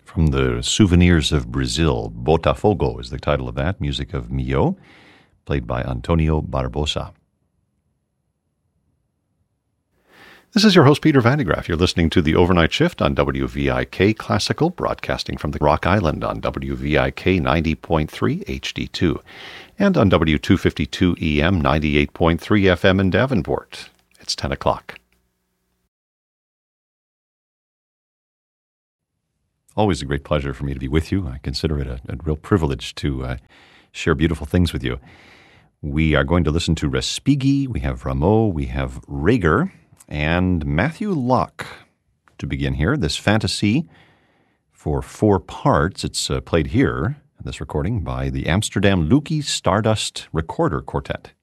From the Souvenirs of Brazil, Botafogo is the title of that, music of Mio, played by Antonio Barbosa. This is your host, Peter Van de Graaff. You're listening to The Overnight Shift on WVIK Classical, broadcasting from the Rock Island on WVIK 90.3 HD2 and on W252 EM 98.3 FM in Davenport. It's 10 o'clock. Always a great pleasure for me to be with you. I consider it a real privilege to share beautiful things with you. We are going to listen to Respighi, we have Rameau, we have Reger, and Matthew Locke to begin here. This fantasy for 4 parts. It's played here in this recording by the Amsterdam Lukie Stardust Recorder Quartet.